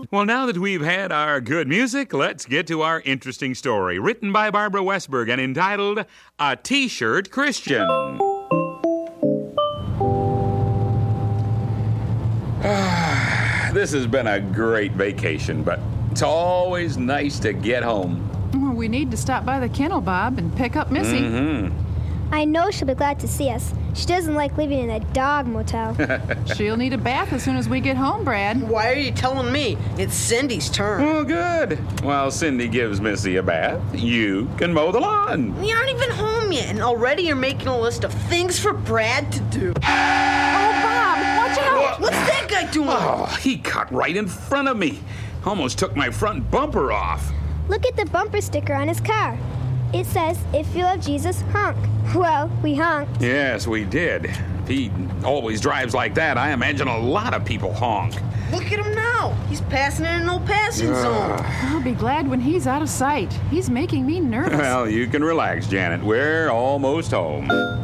Well, now that we've had our good music, let's get to our interesting story, written by Barbara Westberg and entitled A T-Shirt Christian. This has been a great vacation, but it's always nice to get home. Well, we need to stop by the kennel, Bob, and pick up Missy. I know she'll be glad to see us. She doesn't like living in a dog motel. She'll need a bath as soon as we get home, Brad. Why are you telling me? It's Cindy's turn. Oh, good. While Cindy gives Missy a bath, you can mow the lawn. We aren't even home yet, and already you're making a list of things for Brad to do. Oh, Bob, watch out! What's that guy doing? Oh, he cut right in front of me. Almost took my front bumper off. Look at the bumper sticker on his car. It says, if you love Jesus, honk. Well, we honked. Yes, we did. If he always drives like that, I imagine a lot of people honk. Look at him now. He's passing in a no passing zone. I'll be glad when he's out of sight. He's making me nervous. Well, you can relax, Janet. We're almost home.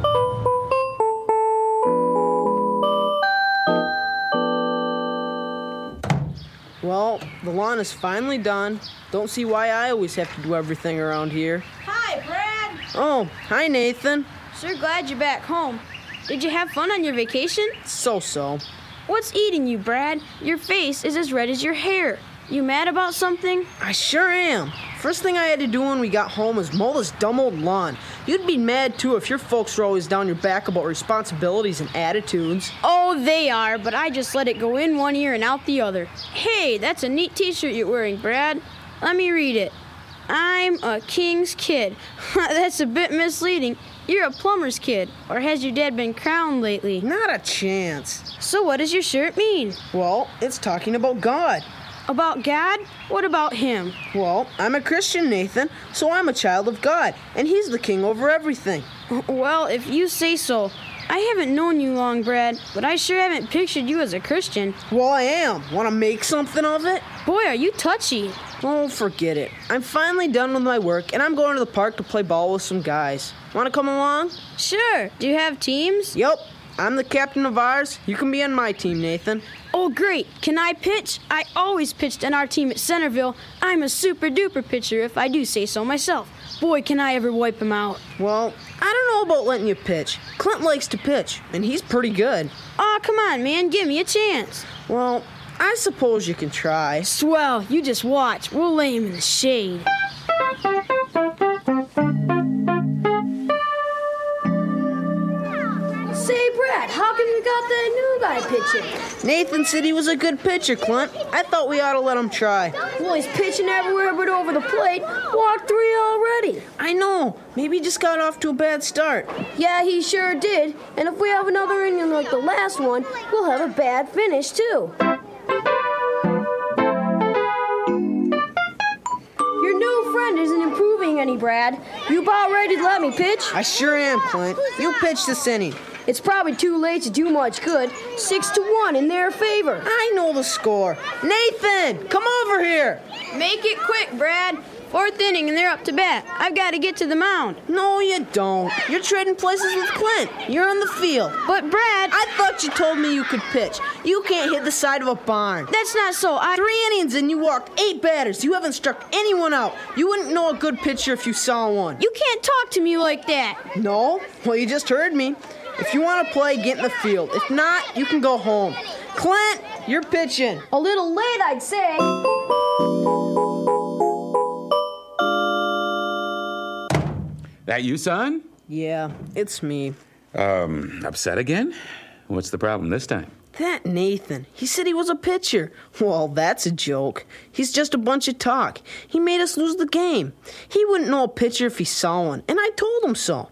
Well, the lawn is finally done. Don't see why I always have to do everything around here. Hi, Brad. Oh, hi, Nathan. Sure glad you're back home. Did you have fun on your vacation? So-so. What's eating you, Brad? Your face is as red as your hair. You mad about something? I sure am. First thing I had to do when we got home was mow this dumb old lawn. You'd be mad, too, if your folks were always down your back about responsibilities and attitudes. Oh, they are, but I just let it go in one ear and out the other. Hey, that's a neat t-shirt you're wearing, Brad. Let me read it. I'm a king's kid. That's a bit misleading. You're a plumber's kid. Or has your dad been crowned lately? Not a chance. So what does your shirt mean? Well, it's talking about God. About God? What about him? Well, I'm a Christian, Nathan, so I'm a child of God, and he's the king over everything. Well, if you say so. I haven't known you long, Brad, but I sure haven't pictured you as a Christian. Well, I am. Want to make something of it? Boy, are you touchy. Oh, forget it. I'm finally done with my work, and I'm going to the park to play ball with some guys. Want to come along? Sure. Do you have teams? Yep. I'm the captain of ours. You can be on my team, Nathan. Oh, great. Can I pitch? I always pitched on our team at Centerville. I'm a super-duper pitcher if I do say so myself. Boy, can I ever wipe him out. Well, I don't know about letting you pitch. Clint likes to pitch, and he's pretty good. Aw, come on, man. Give me a chance. Well, I suppose you can try. Swell. You just watch. We'll lay him in the shade. Say, Brad, how come you got that new guy pitching? Nathan said he was a good pitcher, Clint. I thought we ought to let him try. Well, he's pitching everywhere but over the plate. Walked 3 already. I know. Maybe he just got off to a bad start. Yeah, he sure did. And if we have another inning like the last one, we'll have a bad finish, too. Your new friend isn't improving any, Brad. You about ready to let me pitch? I sure am, Clint. You pitch this inning. It's probably too late to do much good. 6-1 in their favor. I know the score. Nathan, come over here. Make it quick, Brad. 4th inning and they're up to bat. I've got to get to the mound. No, you don't. You're trading places with Clint. You're on the field. But, Brad... I thought you told me you could pitch. You can't hit the side of a barn. That's not so. 3 innings and you walked 8 batters. You haven't struck anyone out. You wouldn't know a good pitcher if you saw one. You can't talk to me like that. No? Well, you just heard me. If you want to play, get in the field. If not, you can go home. Clint, you're pitching. A little late, I'd say. That you, son? Yeah, it's me. Upset again? What's the problem this time? That Nathan, he said he was a pitcher. Well, that's a joke. He's just a bunch of talk. He made us lose the game. He wouldn't know a pitcher if he saw one, and I told him so.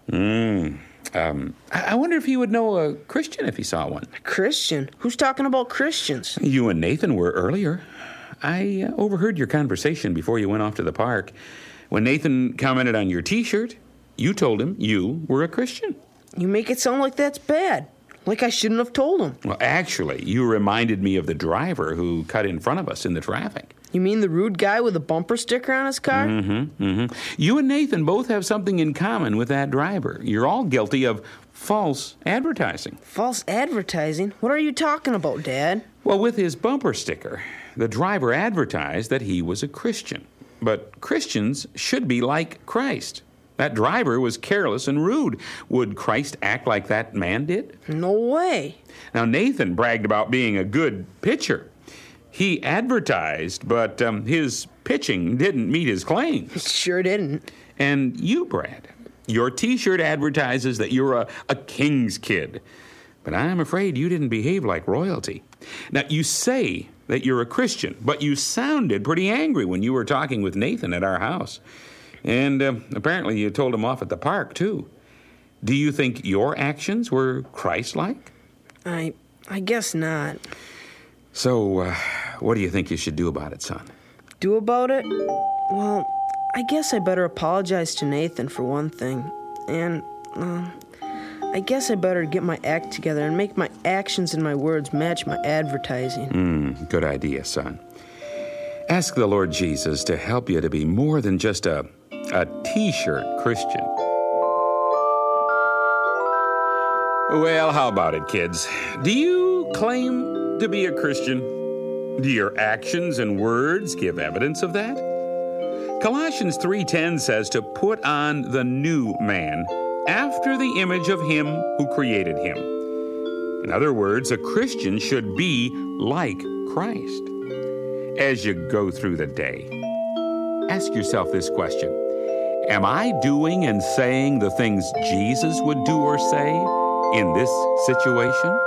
I wonder if he would know a Christian if he saw one. A Christian? Who's talking about Christians? You and Nathan were earlier. I overheard your conversation before you went off to the park. When Nathan commented on your T-shirt, you told him you were a Christian. You make it sound like that's bad. Like I shouldn't have told him. Well, actually, you reminded me of the driver who cut in front of us in the traffic. You mean the rude guy with a bumper sticker on his car? You and Nathan both have something in common with that driver. You're all guilty of false advertising. False advertising? What are you talking about, Dad? Well, with his bumper sticker, the driver advertised that he was a Christian. But Christians should be like Christ. That driver was careless and rude. Would Christ act like that man did? No way. Now, Nathan bragged about being a good pitcher. He advertised, but his pitching didn't meet his claims. Sure didn't. And you, Brad, your T-shirt advertises that you're a king's kid. But I'm afraid you didn't behave like royalty. Now, you say that you're a Christian, but you sounded pretty angry when you were talking with Nathan at our house. And apparently you told him off at the park, too. Do you think your actions were Christ-like? I guess not. So, what do you think you should do about it, son? Do about it? Well, I guess I better apologize to Nathan for one thing. And, I guess I better get my act together and make my actions and my words match my advertising. Good idea, son. Ask the Lord Jesus to help you to be more than just a T-shirt Christian. Well, how about it, kids? Do you claim to be a Christian? Do your actions and words give evidence of that? Colossians 3:10 says to put on the new man after the image of him who created him. In other words, a Christian should be like Christ. As you go through the day, ask yourself this question. Am I doing and saying the things Jesus would do or say in this situation?